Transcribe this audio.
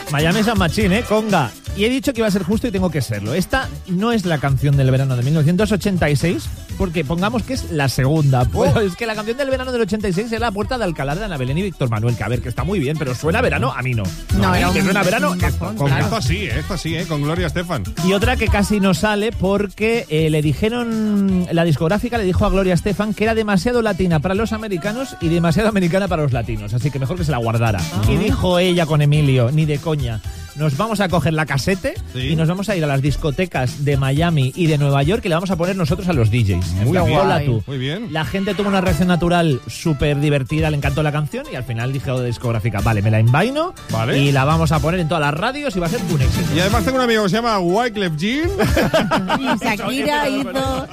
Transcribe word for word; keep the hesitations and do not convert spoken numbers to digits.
Miami San Machín, ¿eh? Conga. Y he dicho que iba a ser justo y tengo que serlo. Esta no es la canción del verano de mil novecientos ochenta y seis, porque pongamos que es la segunda. Pues oh. Es que la canción del verano del ochenta y seis es La Puerta de Alcalá de Ana Belén y Víctor Manuel, que a ver, que está muy bien, pero suena a verano, a mí no. No, no que suena a verano, un esto, bajón, claro. Esta sí, esta sí, ¿eh? Con Gloria Estefan. Y otra que casi no sale porque eh, le dijeron, la discográfica le dijo a Gloria Estefan que era demasiado latina para los americanos y demasiado americana para los latinos, así que mejor que se la guardara. Ah. Y dijo ella con Emilio, ni de coña, nos vamos a coger la casete ¿Sí? y nos vamos a ir a las discotecas de Miami y de Nueva York y le vamos a poner nosotros a los D Js. Muy bien, hola tú. Muy bien. La gente tuvo una reacción natural súper divertida, le encantó la canción y al final dijo de discográfica, vale, me la envaino ¿Vale? y la vamos a poner en todas las radios y va a ser un éxito. Y además tengo un amigo que se llama Wyclef Jean. Y Shakira hizo...